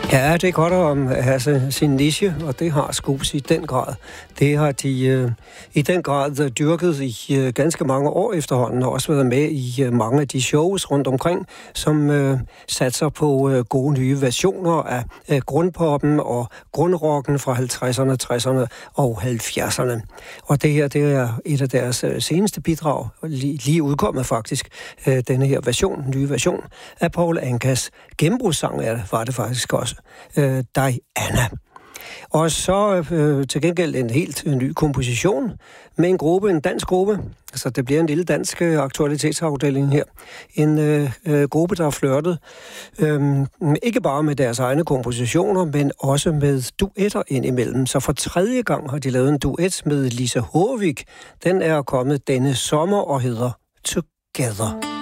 Ja, det er godt at have sin niche, og det har Scoops i den grad. Det har de i den grad dyrket i ganske mange år efterhånden, og også været med i mange af de shows rundt omkring, som satser på gode nye versioner af grundpoppen og grundrocken fra 50'erne, 60'erne og 70'erne. Og det her, det er et af deres seneste bidrag, lige udkommet faktisk, denne her nye version af Paul Ankas gennembrudssang, var det faktisk også. Diana. Og så til gengæld en helt ny komposition med en dansk gruppe. Altså det bliver en lille dansk aktualitetsafdeling her. En gruppe, der har flirtet ikke bare med deres egne kompositioner, men også med duetter indimellem. Så for 3. gang har de lavet en duet med Lise Håvik. Den er kommet denne sommer og hedder Together.